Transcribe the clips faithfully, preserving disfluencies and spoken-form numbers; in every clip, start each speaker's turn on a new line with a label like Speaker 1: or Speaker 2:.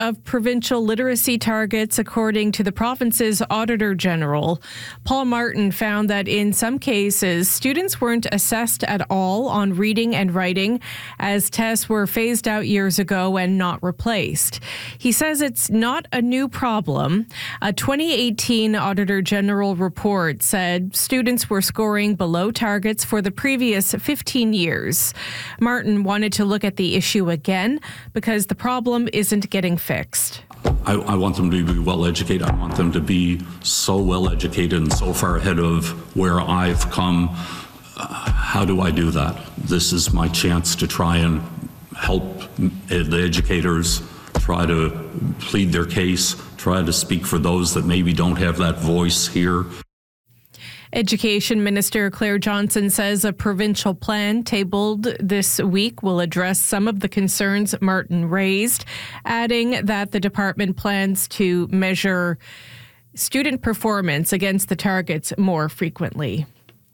Speaker 1: of provincial literacy targets, according to the province's Auditor General. Paul Martin found that in some cases, students weren't assessed at all on reading and writing, as tests were phased out years ago and not replaced. He says it's not a new problem. A twenty eighteen Auditor General report said students were scoring below targets for the previous fifteen years. Martin wanted to look at the issue again because the problem isn't getting fixed.
Speaker 2: I, I want them to be well educated. I want them to be so well educated and so far ahead of where I've come. Uh, how do I do that? This is my chance to try and help the educators try to plead their case, try to speak for those that maybe don't have that voice here.
Speaker 1: Education Minister Claire Johnson says a provincial plan tabled this week will address some of the concerns Martin raised, adding that the department plans to measure student performance against the targets more frequently.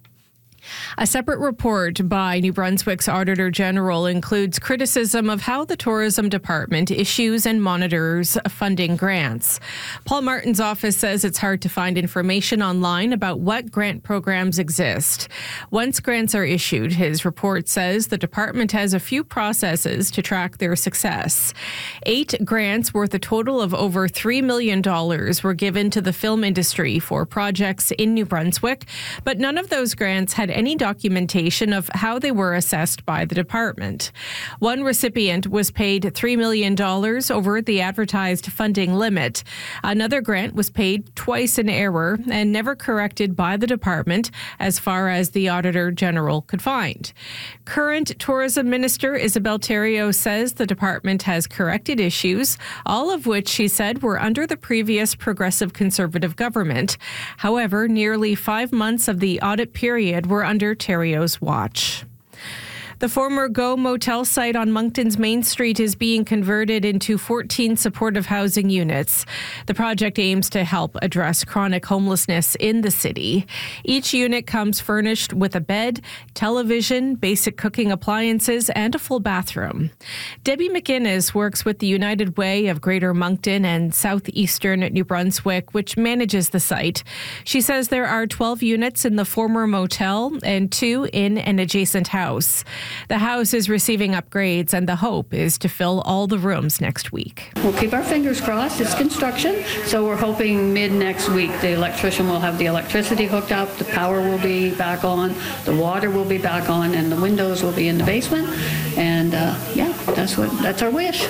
Speaker 1: A separate report by New Brunswick's Auditor General includes criticism of how the Tourism Department issues and monitors funding grants. Paul Martin's office says it's hard to find information online about what grant programs exist. Once grants are issued, his report says the department has a few processes to track their success. Eight grants worth a total of over three million dollars were given to the film industry for projects in New Brunswick, but none of those grants had any documentation of how they were assessed by the department. One recipient was paid three million dollars over the advertised funding limit. Another grant was paid twice in error and never corrected by the department, as far as the Auditor General could find. Current Tourism Minister Isabelle Thériault says the department has corrected issues, all of which she said were under the previous Progressive Conservative government. However, nearly five months of the audit period were under Thériault's watch. The former Go Motel site on Moncton's Main Street is being converted into fourteen supportive housing units. The project aims to help address chronic homelessness in the city. Each unit comes furnished with a bed, television, basic cooking appliances, and a full bathroom. Debbie McInnes works with the United Way of Greater Moncton and Southeastern New Brunswick, which manages the site. She says there are twelve units in the former motel and two in an adjacent house. The house is receiving upgrades, and the hope is to fill all the rooms next week.
Speaker 3: We'll keep our fingers crossed. It's construction, so we're hoping mid next week the electrician will have the electricity hooked up, the power will be back on, the water will be back on, and the windows will be in the basement. And uh, yeah, that's what that's our wish.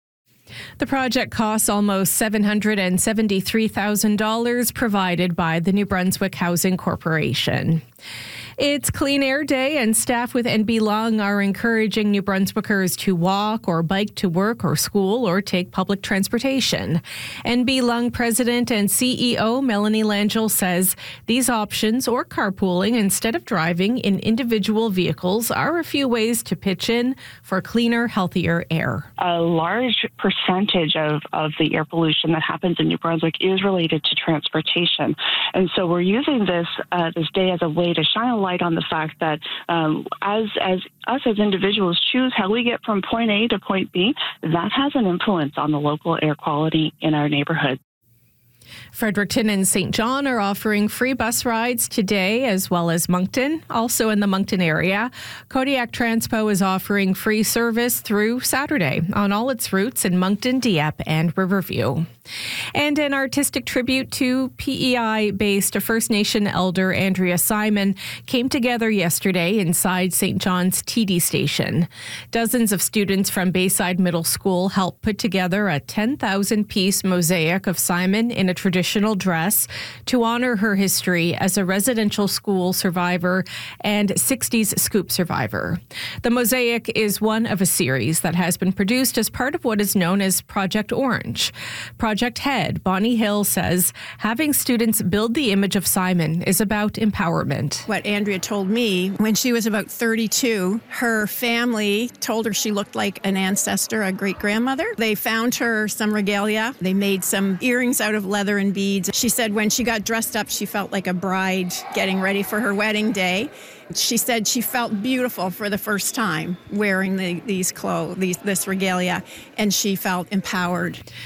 Speaker 1: The project costs almost seven hundred seventy-three thousand dollars, provided by the New Brunswick Housing Corporation. It's Clean Air Day, and staff with N B Lung are encouraging New Brunswickers to walk or bike to work or school or take public transportation. N B Lung President and C E O Melanie Langell says these options, or carpooling instead of driving in individual vehicles, are a few ways to pitch in for cleaner, healthier air.
Speaker 4: A large percentage of, of the air pollution that happens in New Brunswick is related to transportation. And so we're using this uh, this day as a way to shine a light on the fact that um, as as us as individuals choose how we get from point A to point B, that has an influence on the local air quality in our neighborhood.
Speaker 1: Fredericton and Saint John are offering free bus rides today, as well as Moncton. Also in the Moncton area, Kodiak Transpo is offering free service through Saturday on all its routes in Moncton, Dieppe, and Riverview. And an artistic tribute to P E I-based First Nation elder Andrea Simon came together yesterday inside Saint John's T D station. Dozens of students from Bayside Middle School helped put together a ten thousand piece mosaic of Simon in a traditional dress to honor her history as a residential school survivor and sixties scoop survivor. The mosaic is one of a series that has been produced as part of what is known as Project Orange. Project Head, Bonnie Hill, says having students build the image of Simon is about empowerment.
Speaker 5: What Andrea told me, when she was about thirty-two, her family told her she looked like an ancestor, a great-grandmother. They found her some regalia. They made some earrings out of leather leather and beads. She said when she got dressed up, she felt like a bride getting ready for her wedding day. She said she felt beautiful for the first time wearing the, these clothes, these, this regalia, and she felt empowered.